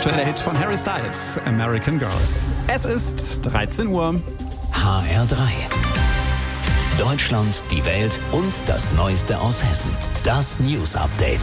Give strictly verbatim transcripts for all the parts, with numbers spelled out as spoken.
aktueller Hit von Harry Styles, American Girls. Es ist dreizehn Uhr. H R drei. Deutschland, die Welt und das Neueste aus Hessen. Das News Update.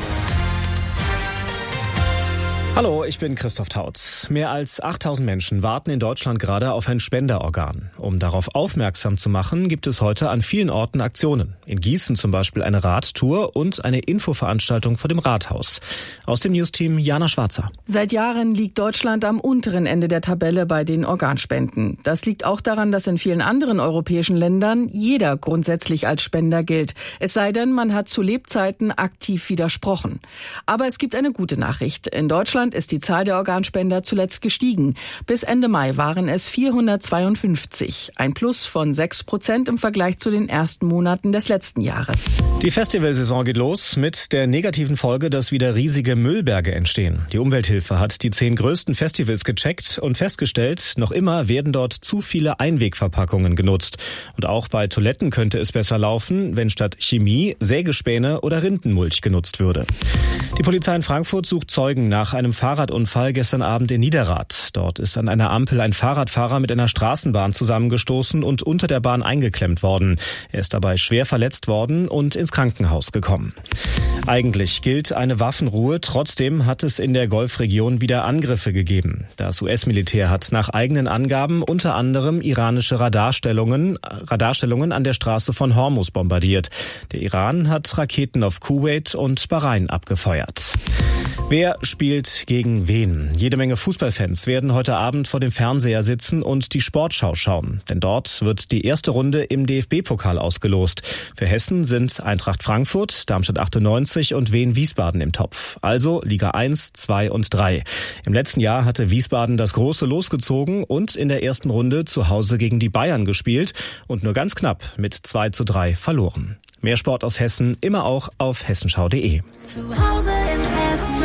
Hallo, ich bin Christoph Tautz. Mehr als achttausend Menschen warten in Deutschland gerade auf ein Spenderorgan. Um darauf aufmerksam zu machen, gibt es heute an vielen Orten Aktionen. In Gießen zum Beispiel eine Radtour und eine Infoveranstaltung vor dem Rathaus. Aus dem Newsteam Jana Schwarzer. Seit Jahren liegt Deutschland am unteren Ende der Tabelle bei den Organspenden. Das liegt auch daran, dass in vielen anderen europäischen Ländern jeder grundsätzlich als Spender gilt. Es sei denn, man hat zu Lebzeiten aktiv widersprochen. Aber es gibt eine gute Nachricht. In Deutschland ist die Zahl der Organspender zuletzt gestiegen. Bis Ende Mai waren es vierhundertzweiundfünfzig, ein Plus von sechs Prozent im Vergleich zu den ersten Monaten des letzten Jahres. Die Festivalsaison geht los mit der negativen Folge, dass wieder riesige Müllberge entstehen. Die Umwelthilfe hat die zehn größten Festivals gecheckt und festgestellt, noch immer werden dort zu viele Einwegverpackungen genutzt. Und auch bei Toiletten könnte es besser laufen, wenn statt Chemie Sägespäne oder Rindenmulch genutzt würde. Die Polizei in Frankfurt sucht Zeugen nach einem Fahrradunfall gestern Abend in Niederrad. Dort ist an einer Ampel ein Fahrradfahrer mit einer Straßenbahn zusammengestoßen und unter der Bahn eingeklemmt worden. Er ist dabei schwer verletzt worden und ins Krankenhaus gekommen. Eigentlich gilt eine Waffenruhe, trotzdem hat es in der Golfregion wieder Angriffe gegeben. Das U S-Militär hat nach eigenen Angaben unter anderem iranische Radarstellungen, Radarstellungen an der Straße von Hormuz bombardiert. Der Iran hat Raketen auf Kuwait und Bahrain abgefeuert. Wer spielt gegen wen? Jede Menge Fußballfans werden heute Abend vor dem Fernseher sitzen und die Sportschau schauen. Denn dort wird die erste Runde im D F B-Pokal ausgelost. Für Hessen sind Eintracht Frankfurt, Darmstadt achtundneunzig und Wien Wiesbaden im Topf. Also Liga eins, zwei und drei. Im letzten Jahr hatte Wiesbaden das große Los gezogen und in der ersten Runde zu Hause gegen die Bayern gespielt und nur ganz knapp mit zwei zu drei verloren. Mehr Sport aus Hessen immer auch auf hessenschau punkt de. Zu Hause in Hessen.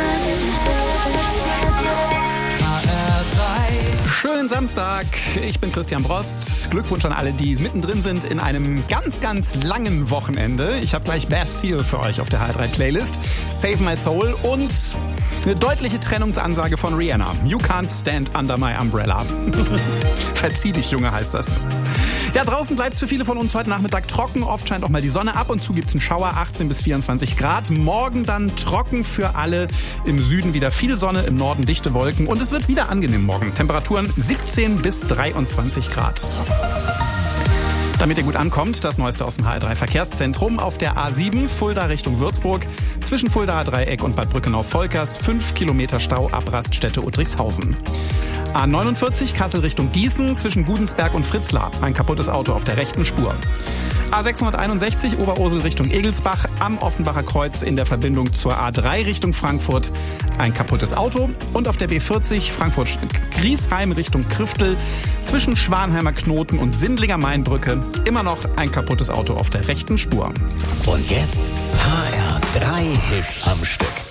H R drei. Schönen Samstag, ich bin Christian Brost. Glückwunsch an alle, die mittendrin sind in einem ganz, ganz langen Wochenende. Ich habe gleich Bastille für euch auf der H R drei Playlist. Save My Soul und eine deutliche Trennungsansage von Rihanna. You can't stand under my umbrella. Verzieh dich, Junge, heißt das. Ja, draußen bleibt es für viele von uns heute Nachmittag trocken. Oft scheint auch mal die Sonne. Ab und zu gibt's einen Schauer, achtzehn bis vierundzwanzig Grad. Morgen dann trocken für alle. Im Süden wieder viel Sonne, im Norden dichte Wolken. Und es wird wieder angenehm morgen. Temperaturen siebzehn bis dreiundzwanzig Grad. Damit ihr gut ankommt, das Neueste aus dem H R drei Verkehrszentrum auf der A sieben, Fulda Richtung Würzburg, zwischen Fuldaer Dreieck und Bad Brückenau-Volkers, fünf Kilometer Stau ab Raststätte Uttrichshausen. A neunundvierzig, Kassel Richtung Gießen, zwischen Gudensberg und Fritzlar, ein kaputtes Auto auf der rechten Spur. A sechshunderteinundsechzig, Oberursel Richtung Egelsbach, am Offenbacher Kreuz in der Verbindung zur A drei Richtung Frankfurt, ein kaputtes Auto. Und auf der B vierzig, Frankfurt-Griesheim Richtung Krüftel, zwischen Schwanheimer Knoten und Sindlinger Mainbrücke, immer noch ein kaputtes Auto auf der rechten Spur. Und jetzt H R drei Hits am Stück.